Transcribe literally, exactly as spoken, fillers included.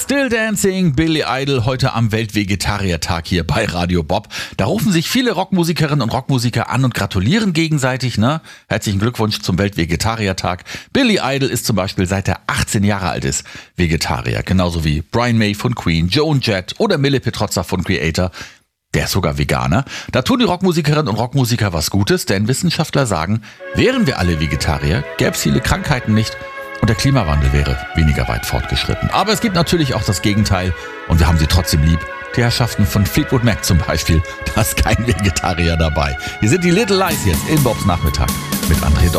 Still Dancing, Billy Idol, heute am Weltvegetarier-Tag hier bei Radio Bob. Da rufen sich viele Rockmusikerinnen und Rockmusiker an und gratulieren gegenseitig, ne? Herzlichen Glückwunsch zum Weltvegetarier-Tag. Billy Idol ist zum Beispiel seit er achtzehn Jahre alt ist Vegetarier, genauso wie Brian May von Queen, Joan Jett oder Mille Petrozza von Creator. Der ist sogar Veganer. Da tun die Rockmusikerinnen und Rockmusiker was Gutes, denn Wissenschaftler sagen, wären wir alle Vegetarier, gäbe es viele Krankheiten nicht. Und der Klimawandel wäre weniger weit fortgeschritten. Aber es gibt natürlich auch das Gegenteil und wir haben sie trotzdem lieb. Die Herrschaften von Fleetwood Mac zum Beispiel, da ist kein Vegetarier dabei. Hier sind die Little Lies jetzt in Bobs Nachmittag mit André Dom.